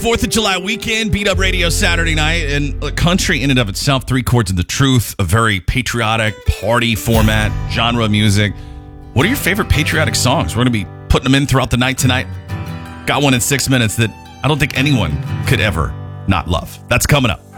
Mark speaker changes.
Speaker 1: 4th of July weekend, Beat Up Radio Saturday night, and country in and of itself, 3 chords of the truth, a very patriotic party format, genre music. What are your favorite patriotic songs? We're going to be putting them in throughout the night tonight. Got one in 6 minutes that I don't think anyone could ever not love. That's coming up.